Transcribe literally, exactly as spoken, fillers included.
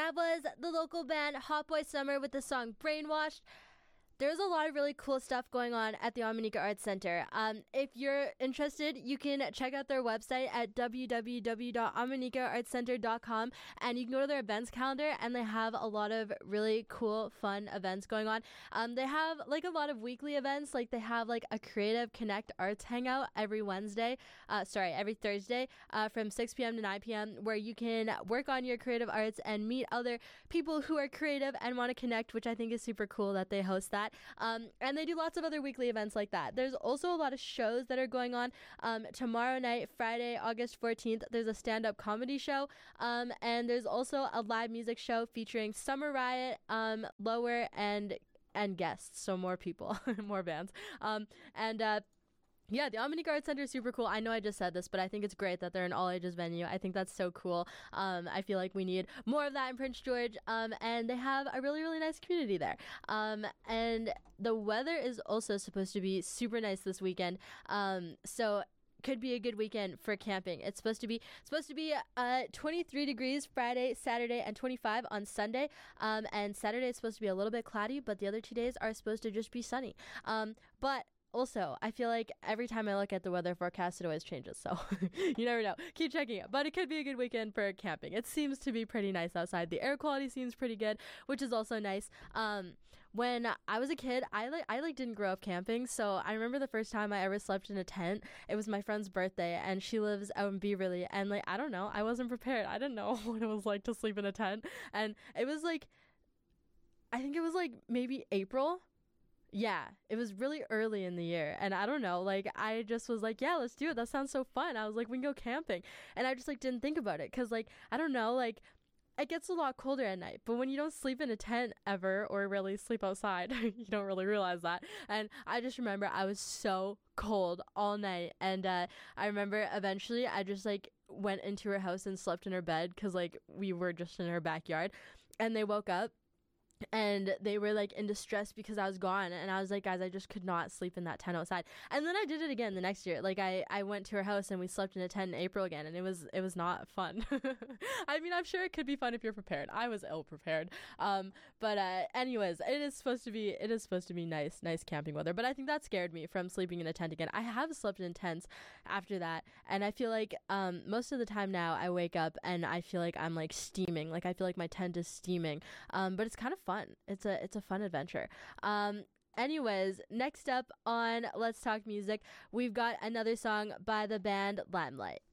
that was the local band Hot Boy Summer with the song Brainwashed. There's a lot of really cool stuff going on at the Ominika Arts Center. Um, if you're interested, you can check out their website at w w w dot ominika arts center dot com, and you can go to their events calendar, and they have a lot of really cool, fun events going on. Um, they have like a lot of weekly events, like they have like a Creative Connect Arts Hangout every Wednesday, uh, sorry, every Thursday uh, from six p.m. to nine p.m., where you can work on your creative arts and meet other people who are creative and want to connect, which I think is super cool that they host that. Um, and they do lots of other weekly events like that. There's also a lot of shows that are going on. Um, tomorrow night, Friday, August fourteenth, there's a stand-up comedy show. Um, and there's also a live music show featuring Summer Riot, um, Lower, and and guests. So more people, more bands. Um, and uh, yeah, the Ominika Arts Center is super cool. I know I just said this, but I think it's great that they're an all-ages venue. I think that's so cool. Um, I feel like we need more of that in Prince George, um, and they have a really, really nice community there. Um, and the weather is also supposed to be super nice this weekend, um, so could be a good weekend for camping. It's supposed to be supposed to be uh, twenty-three degrees Friday, Saturday, and twenty-five on Sunday. Um, and Saturday is supposed to be a little bit cloudy, but the other two days are supposed to just be sunny. Um, but Also, I feel like every time I look at the weather forecast, it always changes. So you never know. Keep checking it. But it could be a good weekend for camping. It seems to be pretty nice outside. The air quality seems pretty good, which is also nice. Um, when I was a kid, I like I like didn't grow up camping. So I remember the first time I ever slept in a tent. It was my friend's birthday, and she lives out in Beaverly. And like I don't know, I wasn't prepared. I didn't know what it was like to sleep in a tent. And it was like, I think it was like maybe April. Yeah, it was really early in the year, and I don't know, like, I just was like, yeah, let's do it. That sounds so fun. I was like, we can go camping, and I just, like, didn't think about it, because, like, I don't know, like, it gets a lot colder at night, but when you don't sleep in a tent ever, or really sleep outside, you don't really realize that, and I just remember I was so cold all night, and uh, I remember eventually I just, like, went into her house and slept in her bed, because, like, we were just in her backyard, and they woke up, and they were like in distress because I was gone, and I was like, guys, I just could not sleep in that tent outside. And then I did it again the next year. Like I, I went to her house and we slept in a tent in April again, and it was it was not fun. I mean, I'm sure it could be fun if you're prepared. I was ill prepared. Um, but uh, anyways, it is supposed to be it is supposed to be nice, nice camping weather. But I think that scared me from sleeping in a tent again. I have slept in tents after that, and I feel like um most of the time now I wake up and I feel like I'm like steaming. Like I feel like my tent is steaming. Um, but it's kind of fun. It's a it's a fun adventure. Um, anyways, next up on Let's Talk Music, we've got another song by the band Limelight.